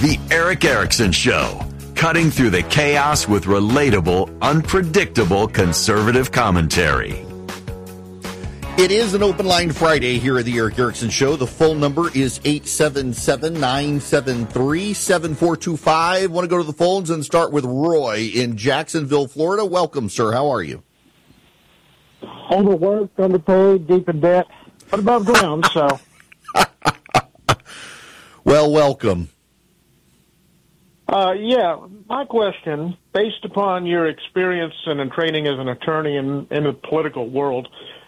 The Eric Erickson Show, cutting through the chaos with relatable, unpredictable conservative commentary. It is an Open Line Friday here at the Eric Erickson Show. The phone number is 877-973-7425. Want to go to the phones and start with Roy in Jacksonville, Florida. Welcome, sir. How are you? Overworked, underpaid, deep in debt, but above ground, so. Well, welcome. My question, based upon your experience and training as an attorney in the political world,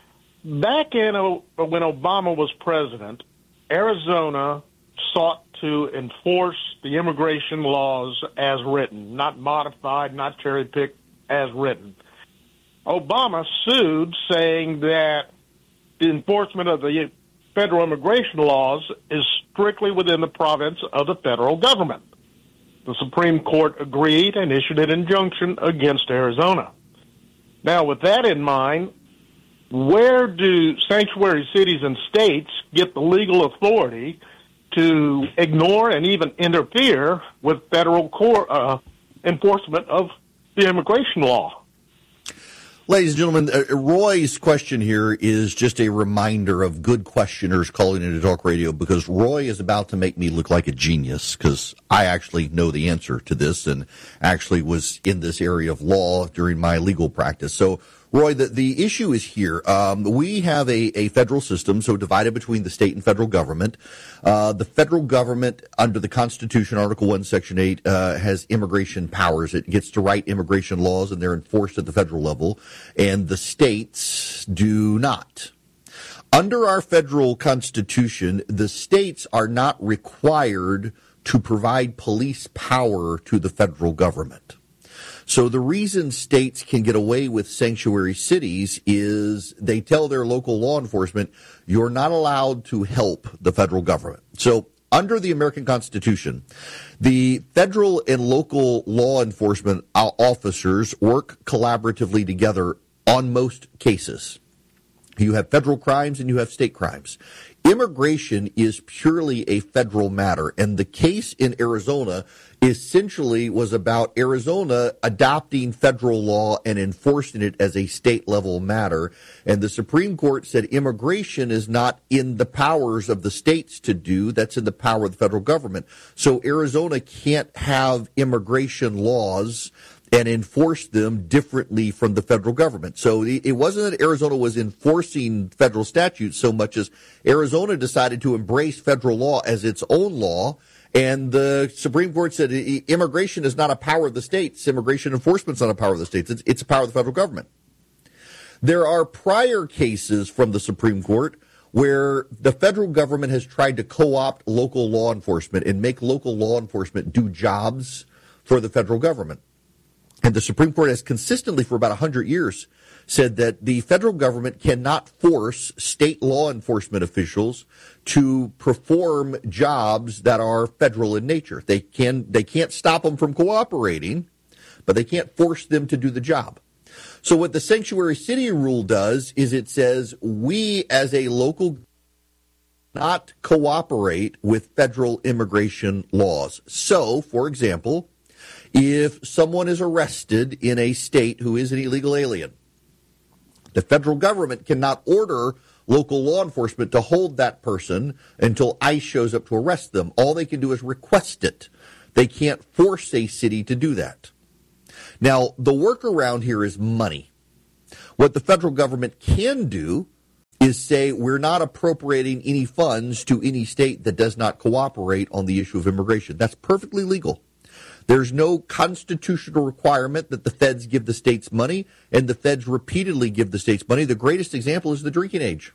back in when Obama was president, Arizona sought to enforce the immigration laws as written, not modified, not cherry-picked, as written. Obama sued, saying that the enforcement of the federal immigration laws is strictly within the province of the federal government. The Supreme Court agreed and issued an injunction against Arizona. Now, with that in mind, where do sanctuary cities and states get the legal authority to ignore and even interfere with federal court enforcement of the immigration law? Ladies and gentlemen, Roy's question here is just a reminder of good questioners calling into talk radio, because Roy is about to make me look like a genius, because I actually know the answer to this and actually was in this area of law during my legal practice. So, Roy, the issue is here. We have a federal system, so divided between the state and federal government. The federal government, under the Constitution, Article 1, Section 8, has immigration powers. It gets to write immigration laws, and they're enforced at the federal level, and the states do not. Under our federal Constitution, the states are not required to provide police power to the federal government. So the reason states can get away with sanctuary cities is they tell their local law enforcement, you're not allowed to help the federal government. So under the American Constitution, the federal and local law enforcement officers work collaboratively together on most cases. You have federal crimes and you have state crimes. Immigration is purely a federal matter, and the case in Arizona essentially was about Arizona adopting federal law and enforcing it as a state-level matter, and the Supreme Court said immigration is not in the powers of the states to do, that's in the power of the federal government. So Arizona can't have immigration laws and enforce them differently from the federal government. So it wasn't that Arizona was enforcing federal statutes so much as Arizona decided to embrace federal law as its own law, and the Supreme Court said immigration is not a power of the states. Immigration enforcement is not a power of the states. It's a power of the federal government. There are prior cases from the Supreme Court where the federal government has tried to co-opt local law enforcement and make local law enforcement do jobs for the federal government. And the Supreme Court has consistently, for about 100 years, said that the federal government cannot force state law enforcement officials to perform jobs that are federal in nature. They can't stop them from cooperating, but they can't force them to do the job. So what the sanctuary city rule does is it says we as a local not cooperate with federal immigration laws. So, for example, if someone is arrested in a state who is an illegal alien, the federal government cannot order local law enforcement to hold that person until ICE shows up to arrest them. All they can do is request it. They can't force a city to do that. Now, the workaround here is money. What the federal government can do is say we're not appropriating any funds to any state that does not cooperate on the issue of immigration. That's perfectly legal. There's no constitutional requirement that the feds give the states money, and the feds repeatedly give the states money. The greatest example is the drinking age.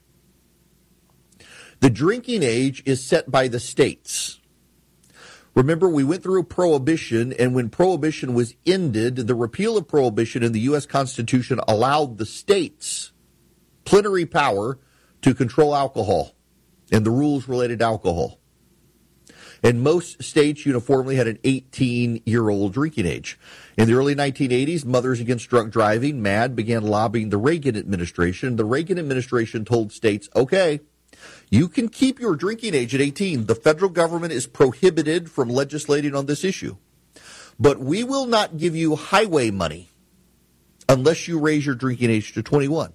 The drinking age is set by the states. Remember, we went through Prohibition, and when Prohibition was ended, the repeal of Prohibition in the U.S. Constitution allowed the states plenary power to control alcohol and the rules related to alcohol. And most states uniformly had an 18-year-old drinking age. In the early 1980s, Mothers Against Drunk Driving, MADD, began lobbying the Reagan administration. The Reagan administration told states, okay, You can keep your drinking age at 18. The federal government is prohibited from legislating on this issue. But we will not give you highway money unless you raise your drinking age to 21.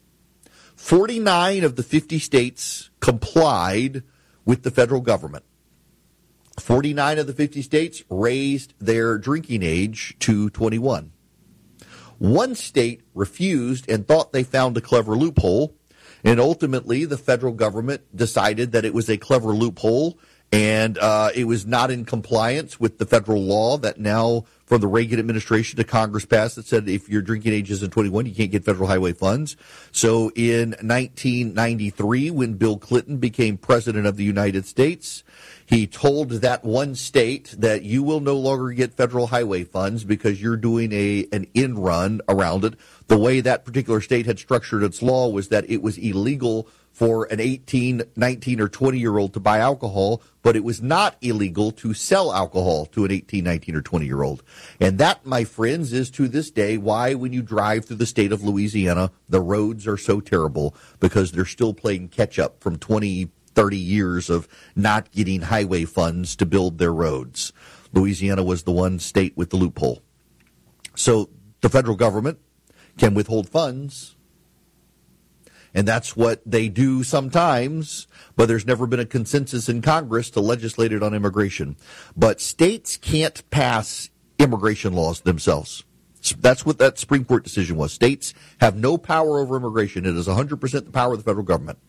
49 of the 50 states complied with the federal government. 49 of the 50 states raised their drinking age to 21. One state refused and thought they found a clever loophole, and ultimately the federal government decided that it was a clever loophole and it was not in compliance with the federal law that now from the Reagan administration to Congress passed that said if your drinking age isn't 21, you can't get federal highway funds. So in 1993, when Bill Clinton became president of the United States, he told that one state that you will no longer get federal highway funds because you're doing an in run around it. The way that particular state had structured its law was that it was illegal for an 18, 19, or 20-year-old to buy alcohol, but it was not illegal to sell alcohol to an 18, 19, or 20-year-old. And that, my friends, is to this day why when you drive through the state of Louisiana, the roads are so terrible, because they're still playing catch-up from 20, 30 years of not getting highway funds to build their roads. Louisiana was the one state with the loophole. So the federal government can withhold funds, and that's what they do sometimes, but there's never been a consensus in Congress to legislate it on immigration. But states can't pass immigration laws themselves. That's what that Supreme Court decision was. States have no power over immigration. It is 100% the power of the federal government.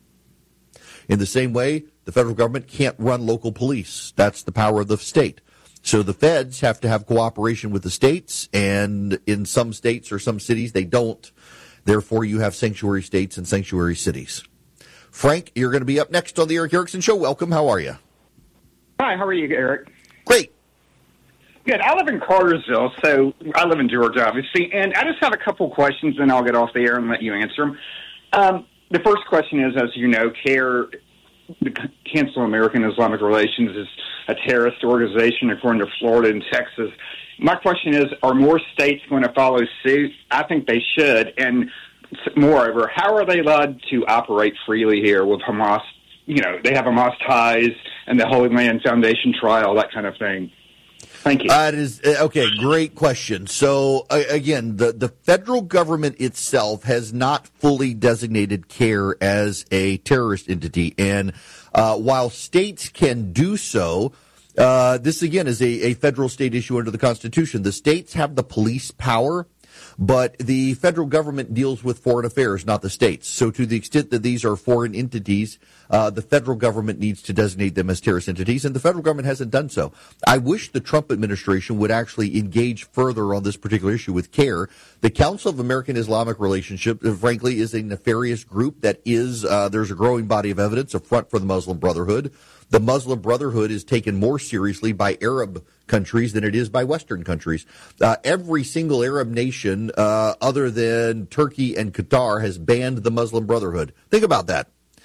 In the same way, the federal government can't run local police. That's the power of the state. So the feds have to have cooperation with the states, and in some states or some cities they don't. Therefore, you have sanctuary states and sanctuary cities. Frank, you're going to be up next on the Eric Erickson Show. Welcome. How are you? Hi, how are you, Eric? Great. Good. I live in Cartersville, so I live in Georgia, obviously, and I just have a couple questions, and I'll get off the air and let you answer them. The first question is, as you know, CAIR, the Council of American Islamic Relations, is a terrorist organization according to Florida and Texas. My question is, are more states going to follow suit? I think they should. And moreover, how are they allowed to operate freely here with Hamas? You know, they have Hamas ties and the Holy Land Foundation trial, that kind of thing. Thank you. That is okay. Great question. So again, the federal government itself has not fully designated CAIR as a terrorist entity, and while states can do so, this again is a federal state issue under the Constitution. The states have the police power, but the federal government deals with foreign affairs, not the states. So to the extent that these are foreign entities, the federal government needs to designate them as terrorist entities, and the federal government hasn't done so. I wish the Trump administration would actually engage further on this particular issue with CAIR. The Council of American Islamic Relationship, frankly, is a nefarious group that is, there's a growing body of evidence, a front for the Muslim Brotherhood. The Muslim Brotherhood is taken more seriously by Arab countries than it is by Western countries. Every single Arab nation, other than Turkey and Qatar, has banned the Muslim Brotherhood. Think about that.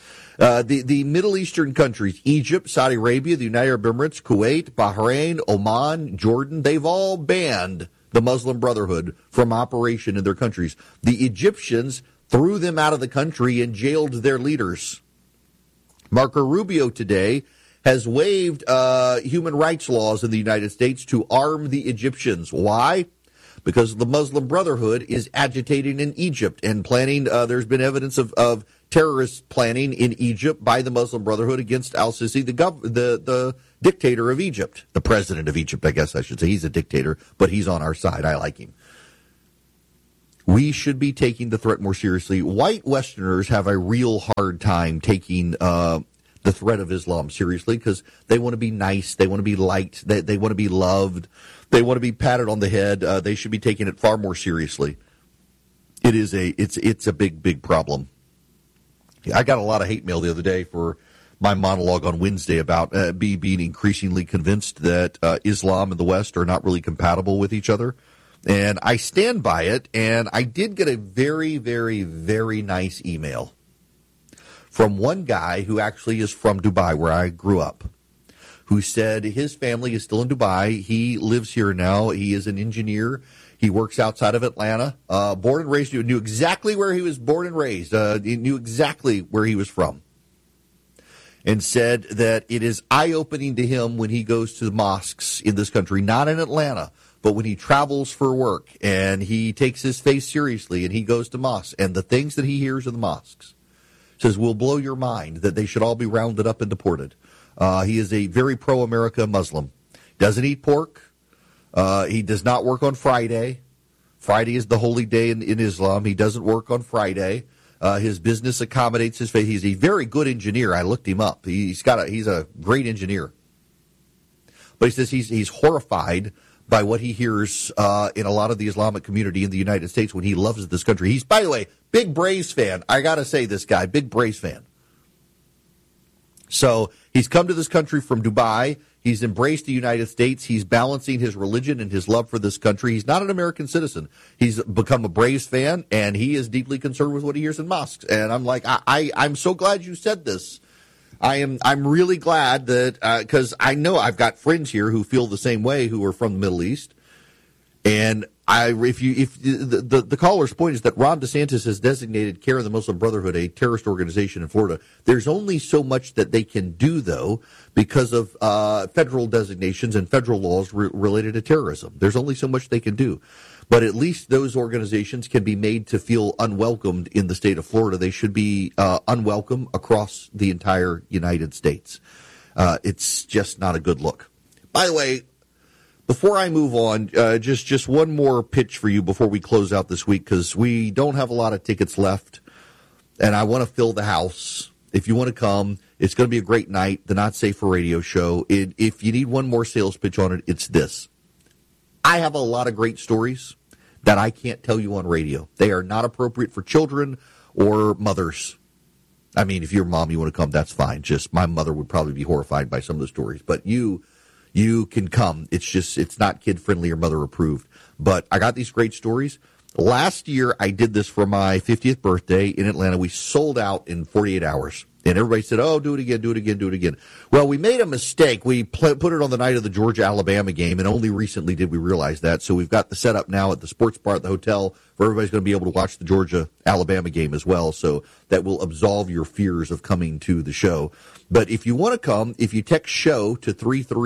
The Middle Eastern countries, Egypt, Saudi Arabia, the United Arab Emirates, Kuwait, Bahrain, Oman, Jordan, they've all banned the Muslim Brotherhood from operation in their countries. The Egyptians threw them out of the country and jailed their leaders. Marco Rubio today has waived human rights laws in the United States to arm the Egyptians. Why? Because the Muslim Brotherhood is agitating in Egypt and planning. There's been evidence of terrorist planning in Egypt by the Muslim Brotherhood against al-Sisi, the dictator of Egypt, the president of Egypt, I guess I should say. He's a dictator, but he's on our side. I like him. We should be taking the threat more seriously. White Westerners have a real hard time taking the threat of Islam seriously because they want to be nice, they want to be liked, they want to be loved, they want to be patted on the head. They should be taking it far more seriously. It's a big problem. I got a lot of hate mail the other day for my monologue on Wednesday about me being increasingly convinced that Islam and the West are not really compatible with each other. And I stand by it, and I did get a very, very, very nice email from one guy who actually is from Dubai, where I grew up, who said his family is still in Dubai. He lives here now. He is an engineer. He works outside of Atlanta. Born and raised, knew exactly where he was born and raised. He knew exactly where he was from. and said that it is eye-opening to him when he goes to the mosques in this country, not in Atlanta, but when he travels for work and he takes his faith seriously and he goes to mosques, and the things that he hears in the mosques says will blow your mind, that they should all be rounded up and deported. He is a very pro-America Muslim. Doesn't eat pork. He does not work on Friday. Friday is the holy day in Islam. He doesn't work on Friday. His business accommodates his faith. He's a very good engineer. I looked him up. He's a great engineer. But he says he's horrified by what he hears in a lot of the Islamic community in the United States when he loves this country. He's, by the way, big Braves fan. I got to say, this guy, big Braves fan. So he's come to this country from Dubai. He's embraced the United States. He's balancing his religion and his love for this country. He's not an American citizen. He's become a Braves fan, and he is deeply concerned with what he hears in mosques. And I'm like, I'm so glad you said this. I'm really glad that, because I know I've got friends here who feel the same way, who are from the Middle East. And the caller's point is that Ron DeSantis has designated Care of the Muslim Brotherhood a terrorist organization in Florida. There's only so much that they can do, though, because of federal designations and federal laws related to terrorism. There's only so much they can do. But at least those organizations can be made to feel unwelcomed in the state of Florida. They should be unwelcome across the entire United States. It's just not a good look. By the way, before I move on, just one more pitch for you before we close out this week, because we don't have a lot of tickets left, and I want to fill the house. If you want to come, it's going to be a great night, the Not Safe for Radio show. If you need one more sales pitch on it, it's this. I have a lot of great stories that I can't tell you on radio. They are not appropriate for children or mothers. I mean, if you're a mom, you want to come, that's fine. Just my mother would probably be horrified by some of the stories, but you can come. It's not kid-friendly or mother-approved. But I got these great stories. Last year, I did this for my 50th birthday in Atlanta. We sold out in 48 hours. And everybody said, oh, do it again, do it again, do it again. Well, we made a mistake. We put it on the night of the Georgia-Alabama game, and only recently did we realize that. So we've got the setup now at the sports bar at the hotel where everybody's going to be able to watch the Georgia-Alabama game as well. So that will absolve your fears of coming to the show. But if you want to come, if you text SHOW to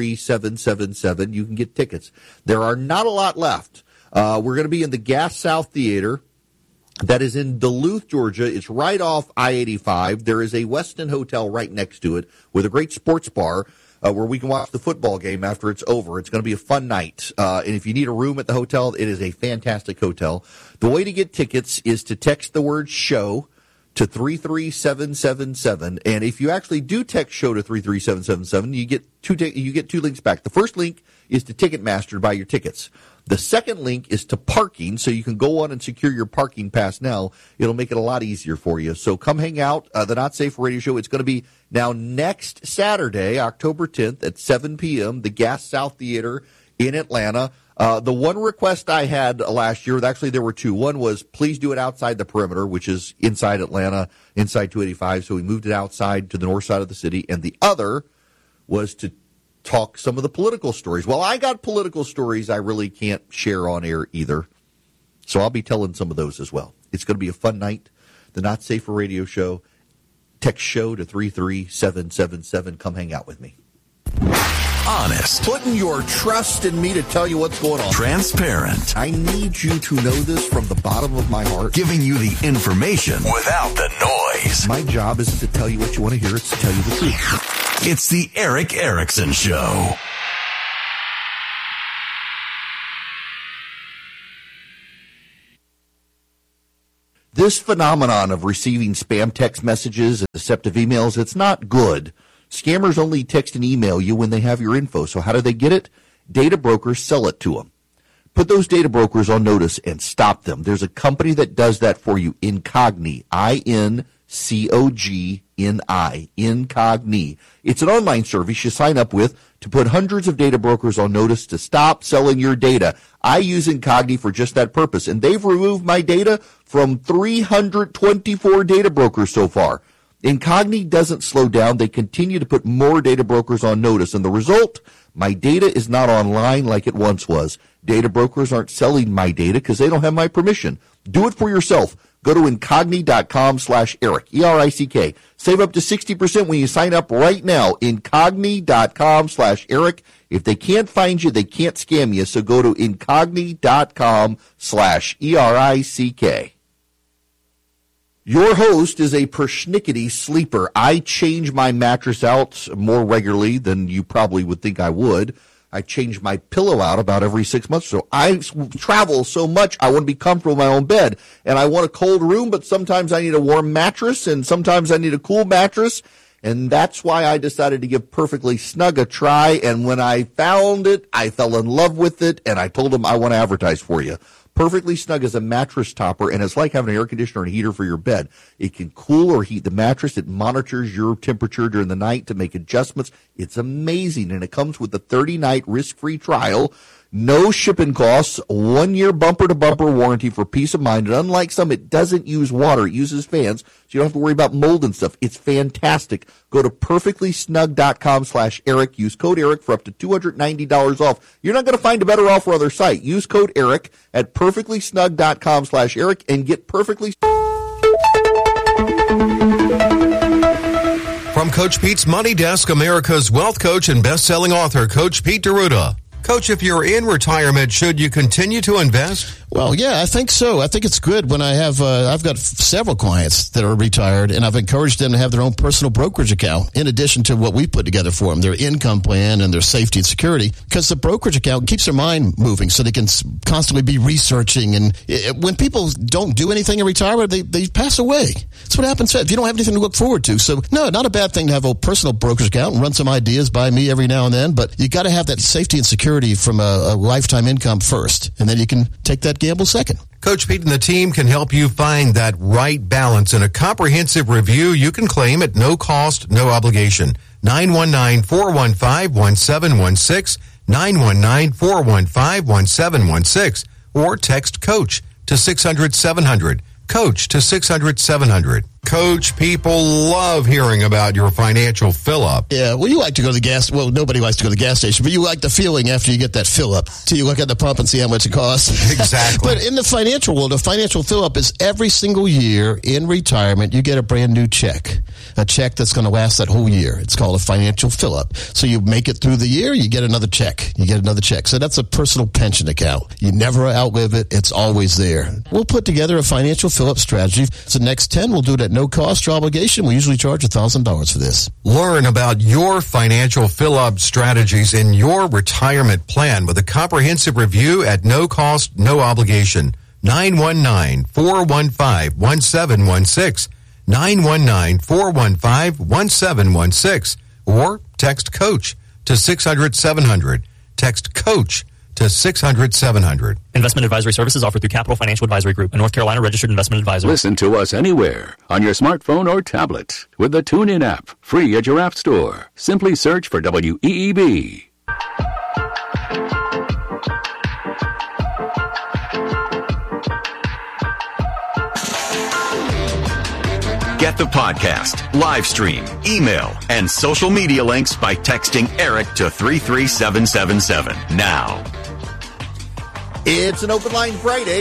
33777, you can get tickets. There are not a lot left. We're going to be in the Gas South Theater. That is in Duluth, Georgia. It's right off I-85. There is a Westin Hotel right next to it with a great sports bar where we can watch the football game after it's over. It's going to be a fun night. And if you need a room at the hotel, it is a fantastic hotel. The way to get tickets is to text the word SHOW to 33777. And if you actually do text SHOW to 33777, you get two links back. The first link is to Ticketmaster to buy your tickets. The second link is to parking, so you can go on and secure your parking pass now. It'll make it a lot easier for you. So come hang out, the Not Safe Radio Show. It's going to be now next Saturday, October 10th at 7 p.m., the Gas South Theater in Atlanta. The one request I had last year, actually there were two. One was please do it outside the perimeter, which is inside Atlanta, inside 285. So we moved it outside to the north side of the city. And the other was to talk some of the political stories. Well, I got political stories I really can't share on air either. So I'll be telling some of those as well. It's going to be a fun night. The Not Safe for Radio show. Text SHOW to 33777. Come hang out with me. Honest. Putting your trust in me to tell you what's going on. Transparent. I need you to know this from the bottom of my heart. Giving you the information without the noise. My job isn't to tell you what you want to hear. It's to tell you the truth. It's the Erick Erickson Show. This phenomenon of receiving spam text messages and deceptive emails, it's not good. Scammers only text and email you when they have your info. So how do they get it? Data brokers sell it to them. Put those data brokers on notice and stop them. There's a company that does that for you, Incogni, INCOGNI, Incogni. It's an online service you sign up with to put hundreds of data brokers on notice to stop selling your data. I use Incogni for just that purpose, and they've removed my data from 324 data brokers so far. Incogni doesn't slow down. They continue to put more data brokers on notice, and the result, my data is not online like it once was. Data brokers aren't selling my data because they don't have my permission. Do it for yourself. Go to Incogni.com/Eric, E-R-I-C-K. Save up to 60% when you sign up right now, Incogni.com/Eric. If they can't find you, they can't scam you, so go to Incogni.com/ERICK. Your host is a persnickety sleeper. I change my mattress out more regularly than you probably would think I would. I change my pillow out about every 6 months or so. I travel so much, I want to be comfortable in my own bed. And I want a cold room, but sometimes I need a warm mattress, and sometimes I need a cool mattress. And that's why I decided to give Perfectly Snug a try. And when I found it, I fell in love with it, and I told them I want to advertise for you. Perfectly Snug is a mattress topper, and it's like having an air conditioner and a heater for your bed. It can cool or heat the mattress. It monitors your temperature during the night to make adjustments. It's amazing, and it comes with a 30-night risk-free trial. No shipping costs, 1-year bumper-to-bumper warranty for peace of mind. And unlike some, it doesn't use water. It uses fans, so you don't have to worry about mold and stuff. It's fantastic. Go to perfectlysnug.com/Eric. Use code Eric for up to $290 off. You're not going to find a better offer on other site. Use code Eric at perfectlysnug.com/Eric and get perfectly. From Coach Pete's Money Desk, America's wealth coach and best-selling author, Coach Pete D'Arruda. Coach, if you're in retirement, should you continue to invest? Well, yeah, I think so. I think it's good when I have, I've got several clients that are retired, and I've encouraged them to have their own personal brokerage account in addition to what we put together for them, their income plan and their safety and security, because the brokerage account keeps their mind moving so they can constantly be researching. And when people don't do anything in retirement, they pass away. That's what happens if you don't have anything to look forward to. So, no, not a bad thing to have a personal brokerage account and run some ideas by me every now and then, but you got to have that safety and security from a lifetime income first, and then you can take that gamble second. Coach Pete and the team can help you find that right balance in a comprehensive review you can claim at no cost, no obligation. 919-415-1716, 919-415-1716, or text COACH to 600-700. Coach to 600-700. Coach, people love hearing about your financial fill-up. Yeah, well, you like to go to the gas. Well, nobody likes to go to the gas station, but you like the feeling after you get that fill-up. Till you look at the pump and see how much it costs. Exactly. But in the financial world, a financial fill-up is every single year in retirement, you get a brand new check. A check that's going to last that whole year. It's called a financial fill-up. So you make it through the year, you get another check. You get another check. So that's a personal pension account. You never outlive it. It's always there. We'll put together a financial fill-up strategy. So next 10, we'll do it at no cost or obligation. We usually charge $1,000 for this. Learn about your financial fill-up strategies in your retirement plan with a comprehensive review at no cost, no obligation. 919-415-1716. 919-415-1716. Or text COACH to 600-700. Text COACH to 600-700. Investment advisory services offered through Capital Financial Advisory Group, a North Carolina registered investment advisor. Listen to us anywhere on your smartphone or tablet with the TuneIn app, free at your app store. Simply search for WEEB. Get the podcast, live stream, email, and social media links by texting Eric to 33777 now. It's an open line Friday,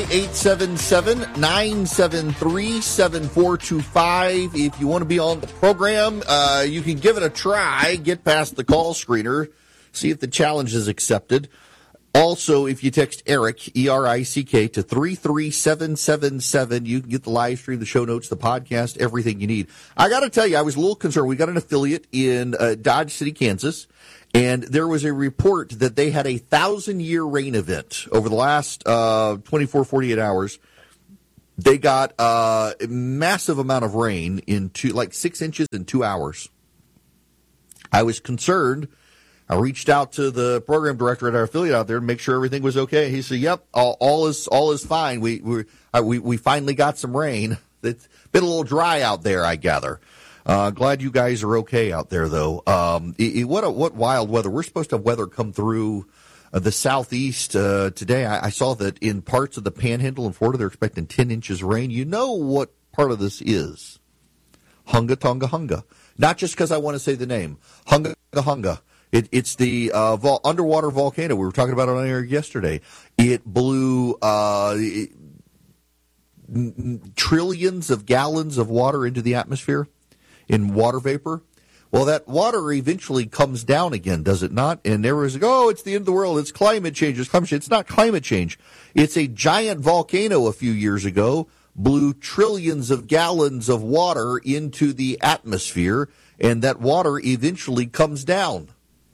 877-973-7425. If you want to be on the program, you can give it a try. Get past the call screener. See if the challenge is accepted. Also, if you text Eric, E-R-I-C-K, to 33777, you can get the live stream, the show notes, the podcast, everything you need. I got to tell you, I was a little concerned. We got an affiliate in Dodge City, Kansas, and there was a report that they had a 1,000-year rain event over the last 24, 48 hours. They got a massive amount of rain in 6 inches in 2 hours. I was concerned. I reached out to the program director at our affiliate out there to make sure everything was okay. He said, "Yep, all is fine. We finally got some rain. It's been a little dry out there, I gather. Glad you guys are okay out there, though. What wild weather! We're supposed to have weather come through the southeast today. I saw that in parts of the Panhandle in Florida, they're expecting 10 inches of rain. You know what part of this is? Hunga Tonga Hunga. Not just because I want to say the name. Hunga Hunga. It's the underwater volcano. We were talking about it on air yesterday. It blew trillions of gallons of water into the atmosphere in water vapor. Well, that water eventually comes down again, does it not? And everyone's like, oh, it's the end of the world. It's climate change. It's climate change. It's not climate change. It's a giant volcano a few years ago blew trillions of gallons of water into the atmosphere, and that water eventually comes down.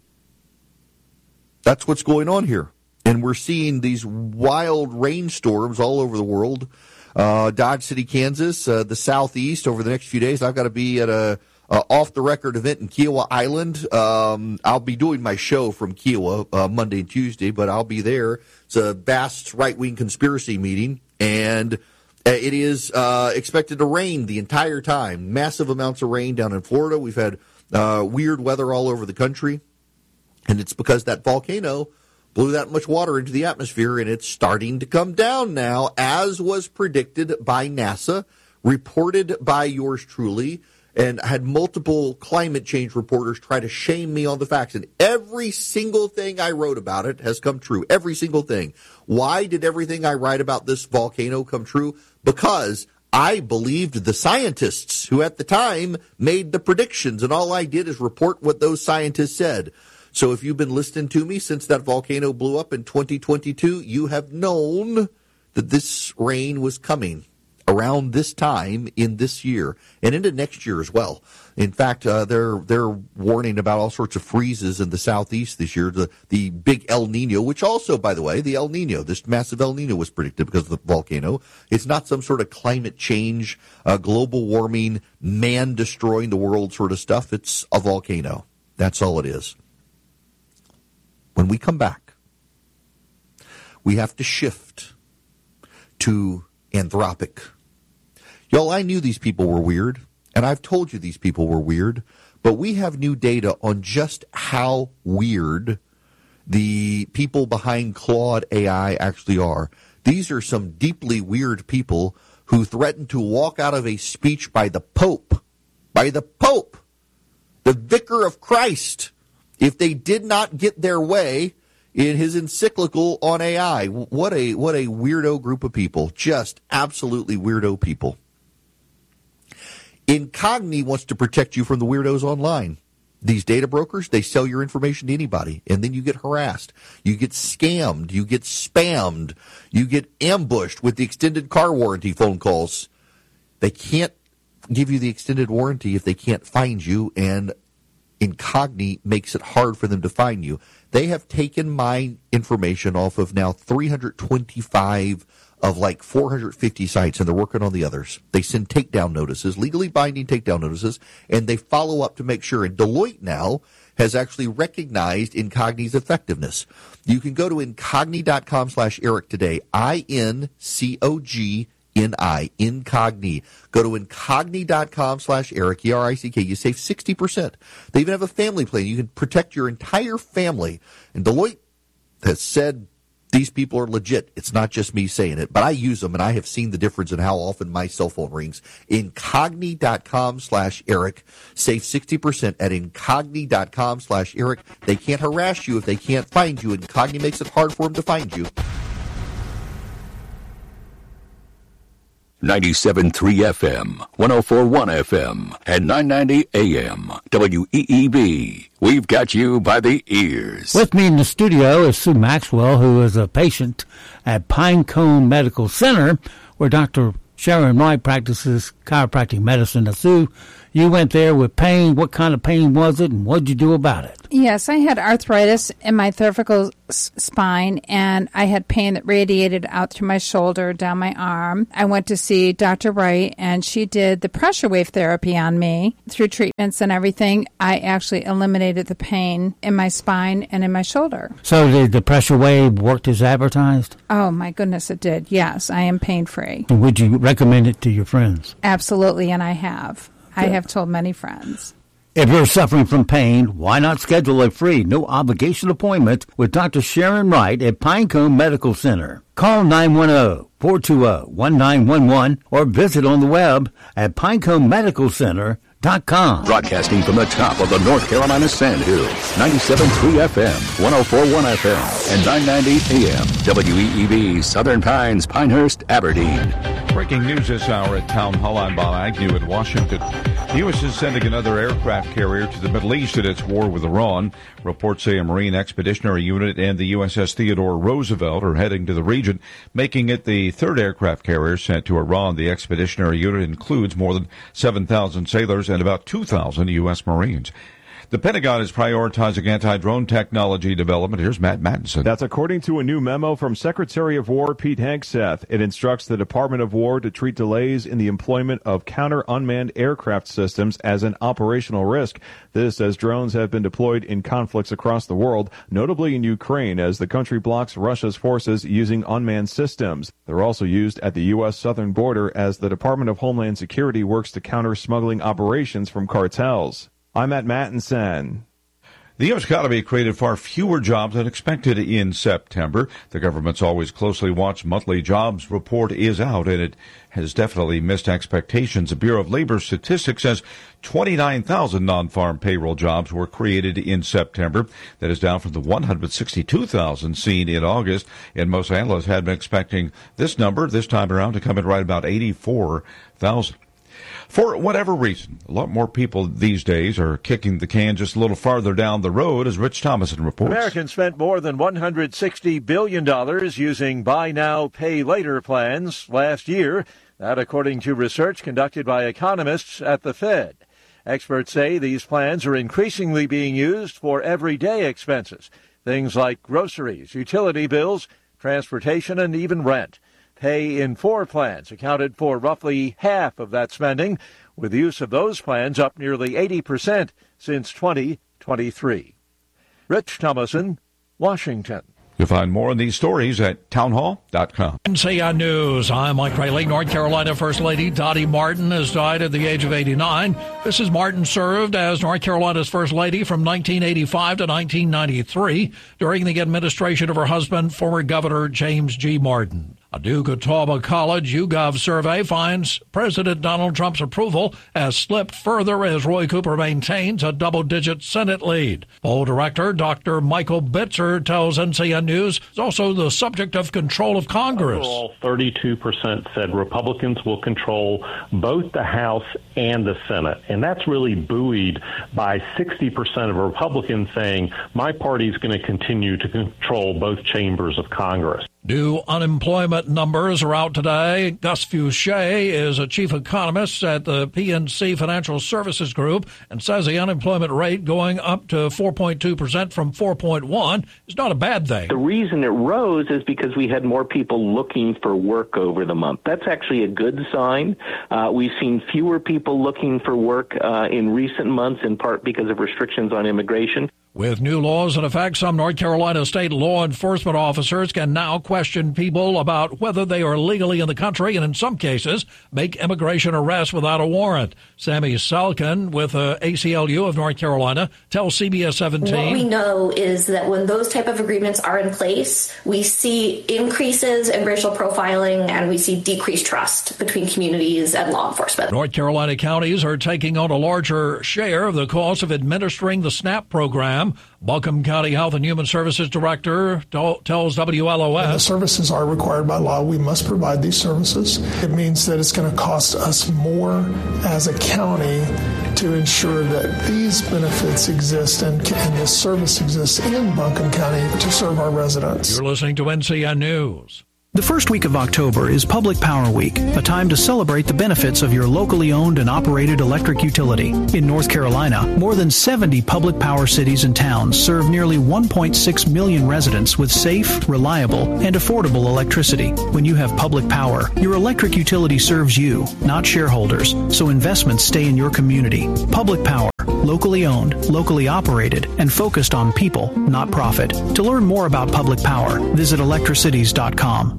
That's what's going on here. And we're seeing these wild rainstorms all over the world. Dodge City, Kansas, the southeast over the next few days. I've got to be at a off-the-record event in Kiowa Island. I'll be doing my show from Kiowa Monday and Tuesday, but I'll be there. It's a vast right-wing conspiracy meeting, and it is expected to rain the entire time. Massive amounts of rain down in Florida. We've had weird weather all over the country, and it's because that volcano blew that much water into the atmosphere, and it's starting to come down now, as was predicted by NASA, reported by yours truly, and had multiple climate change reporters try to shame me on the facts. And every single thing I wrote about it has come true. Every single thing. Why did everything I write about this volcano come true? Because I believed the scientists who at the time made the predictions, and all I did is report what those scientists said. So if you've been listening to me since that volcano blew up in 2022, you have known that this rain was coming around this time in this year and into next year as well. In fact, they're warning about all sorts of freezes in the southeast this year. The big El Nino, which also, by the way, the El Nino, this massive El Nino was predicted because of the volcano. It's not some sort of climate change, global warming, man destroying the world sort of stuff. It's a volcano. That's all it is. When we come back, we have to shift to Anthropic. Y'all, I knew these people were weird, and I've told you these people were weird, but we have new data on just how weird the people behind Claude AI actually are. These are some deeply weird people who threatened to walk out of a speech by the Pope, the Vicar of Christ, if they did not get their way in his encyclical on AI. What a weirdo group of people. Just absolutely weirdo people. Incogni wants to protect you from the weirdos online. These data brokers, they sell your information to anybody, and then you get harassed. You get scammed. You get spammed. You get ambushed with the extended car warranty phone calls. They can't give you the extended warranty if they can't find you, and Incogni makes it hard for them to find you. They have taken my information off of now 325 of like 450 sites, and they're working on the others. They send takedown notices, legally binding takedown notices, and they follow up to make sure. And Deloitte now has actually recognized Incogni's effectiveness. You can go to incogni.com/Eric today, INCOGNI, Incogni. Go to incogni.com/Eric, ERICK. You save 60%. They even have a family plan. You can protect your entire family. And Deloitte has said these people are legit. It's not just me saying it, but I use them, and I have seen the difference in how often my cell phone rings. Incogni.com/Eric. Save 60% at incogni.com/Eric. They can't harass you if they can't find you. Incogni makes it hard for them to find you. 97.3 FM, 104.1 FM, and 990 AM. WEEB. We've got you by the ears. With me in the studio is Sue Maxwell, who is a patient at Pinecone Medical Center, where Dr. Sharon Wright practices chiropractic medicine. Now, Sue, you went there with pain. What kind of pain was it, and what did you do about it? Yes, I had arthritis in my cervical spine, and I had pain that radiated out through my shoulder, down my arm. I went to see Dr. Wright, and she did the pressure wave therapy on me. Through treatments and everything, I actually eliminated the pain in my spine and in my shoulder. So did the pressure wave work as advertised? Oh, my goodness, it did. Yes, I am pain-free. And would you recommend it to your friends? Absolutely, and I have. I have told many friends. If you're suffering from pain, why not schedule a free, no-obligation appointment with Dr. Sharon Wright at Pinecone Medical Center? Call 910-420-1911 or visit on the web at pineconemedicalcenter.com. Broadcasting from the top of the North Carolina Sandhills, 97.3 FM, 104.1 FM, and 990 AM. WEEB, Southern Pines, Pinehurst, Aberdeen. Breaking news this hour at Town Hall. I'm Bob Agnew in Washington. The U.S. is sending another aircraft carrier to the Middle East in its war with Iran. Reports say a Marine Expeditionary Unit and the USS Theodore Roosevelt are heading to the region, making it the third aircraft carrier sent to Iran. The Expeditionary Unit includes more than 7,000 sailors and about 2,000 U.S. Marines. The Pentagon is prioritizing anti-drone technology development. Here's Matt Mattinson. That's according to a new memo from Secretary of War Pete Hegseth. It instructs the Department of War to treat delays in the employment of counter-unmanned aircraft systems as an operational risk. This as drones have been deployed in conflicts across the world, notably in Ukraine, as the country blocks Russia's forces using unmanned systems. They're also used at the U.S. southern border as the Department of Homeland Security works to counter smuggling operations from cartels. I'm Matt Mattinson. The U.S. economy created far fewer jobs than expected in September. The government's always closely watched monthly jobs report is out, and it has definitely missed expectations. The Bureau of Labor Statistics says 29,000 non-farm payroll jobs were created in September. That is down from the 162,000 seen in August, and most analysts had been expecting this number this time around to come in right about 84,000. For whatever reason, a lot more people these days are kicking the can just a little farther down the road, as Rich Thomason reports. Americans spent more than $160 billion using buy now, pay later plans last year. That according to research conducted by economists at the Fed. Experts say these plans are increasingly being used for everyday expenses, things like groceries, utility bills, transportation, and even rent. Pay in 4 plans accounted for roughly half of that spending, with the use of those plans up nearly 80% since 2023. Rich Thomason, Washington. You'll find more on these stories at townhall.com. NCI News. I'm Mike Rayleigh. North Carolina First Lady Dottie Martin has died at the age of 89. Mrs. Martin served as North Carolina's First Lady from 1985 to 1993 during the administration of her husband, former Governor James G. Martin. A Duke Catawba College YouGov survey finds President Donald Trump's approval has slipped further as Roy Cooper maintains a double-digit Senate lead. Poll director Dr. Michael Bitzer tells NCN News it's also the subject of control of Congress. Overall, 32% said Republicans will control both the House and the Senate. And that's really buoyed by 60% of Republicans saying, my party is going to continue to control both chambers of Congress. New unemployment numbers are out today. Gus Fouché is a chief economist at the PNC Financial Services Group and says the unemployment rate going up to 4.2% from 4.1 is not a bad thing. The reason it rose is because we had more people looking for work over the month. That's actually a good sign. We've seen fewer people looking for work in recent months, in part because of restrictions on immigration. With new laws in effect, some North Carolina state law enforcement officers can now question people about whether they are legally in the country and, in some cases, make immigration arrests without a warrant. Sammy Salkin with ACLU of North Carolina tells CBS 17. What we know is that when those type of agreements are in place, we see increases in racial profiling and we see decreased trust between communities and law enforcement. North Carolina counties are taking on a larger share of the cost of administering the SNAP program. Buncombe County Health and Human Services Director tells WLOS. And the services are required by law. We must provide these services. It means that it's going to cost us more as a county to ensure that these benefits exist and this service exists in Buncombe County to serve our residents. You're listening to NCN News. The first week of October is Public Power Week, a time to celebrate the benefits of your locally owned and operated electric utility. In North Carolina, more than 70 public power cities and towns serve nearly 1.6 million residents with safe, reliable, and affordable electricity. When you have public power, your electric utility serves you, not shareholders, so investments stay in your community. Public Power, locally owned, locally operated, and focused on people, not profit. To learn more about public power, visit electricities.com.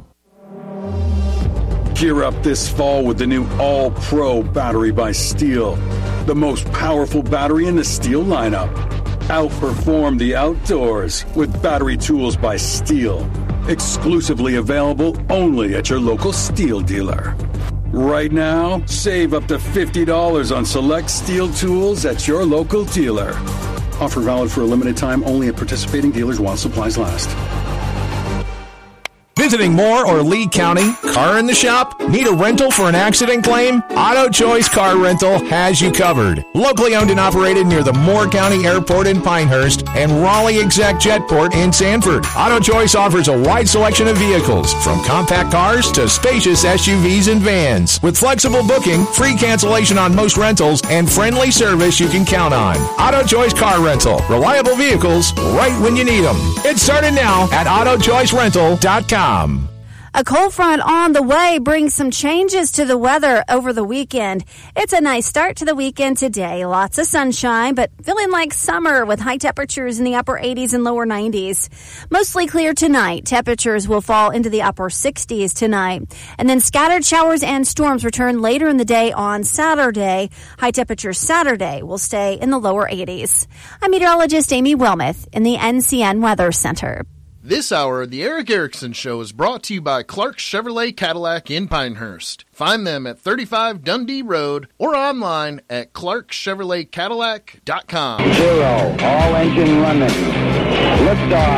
Gear up this fall with the new All-Pro battery by Steel. The most powerful battery in the Steel lineup. Outperform the outdoors with battery tools by Steel. Exclusively available only at your local Steel dealer. Right now, save up to $50 on select Steel tools at your local dealer. Offer valid for a limited time only at participating dealers while supplies last. Visiting Moore or Lee County? Car in the shop? Need a rental for an accident claim? Auto Choice Car Rental has you covered. Locally owned and operated near the Moore County Airport in Pinehurst and Raleigh Exec Jetport in Sanford. Auto Choice offers a wide selection of vehicles, from compact cars to spacious SUVs and vans. With flexible booking, free cancellation on most rentals, and friendly service you can count on. Auto Choice Car Rental. Reliable vehicles right when you need them. It started now at AutoChoiceRental.com. A cold front on the way brings some changes to the weather over the weekend. It's a nice start to the weekend today. Lots of sunshine, but feeling like summer with high temperatures in the upper 80s and lower 90s. Mostly clear tonight. Temperatures will fall into the upper 60s tonight. And then scattered showers and storms return later in the day on Saturday. High temperatures Saturday will stay in the lower 80s. I'm meteorologist Amy Wilmoth in the NCN Weather Center. This hour, the Eric Erickson Show is brought to you by Clark Chevrolet Cadillac in Pinehurst. Find them at 35 Dundee Road or online at clarkchevroletcadillac.com. 0, all engine running. Liftoff.